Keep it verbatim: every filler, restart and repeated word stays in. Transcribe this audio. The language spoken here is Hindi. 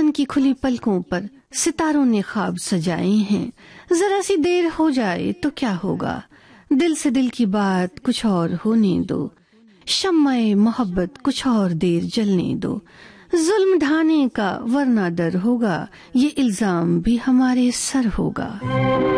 चांद की खुली पलकों पर सितारों ने ख्वाब सजाए हैं। जरा सी देर हो जाए तो क्या होगा, दिल से दिल की बात कुछ और होने दो। शम्माए मोहब्बत कुछ और देर जलने दो। जुल्म ढाने का वरना डर होगा, ये इल्जाम भी हमारे सर होगा।